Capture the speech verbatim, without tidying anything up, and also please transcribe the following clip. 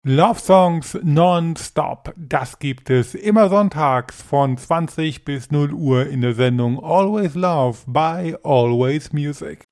Love Songs nonstop, das gibt es immer sonntags von zwanzig bis null Uhr in der Sendung Always Love by Always Music.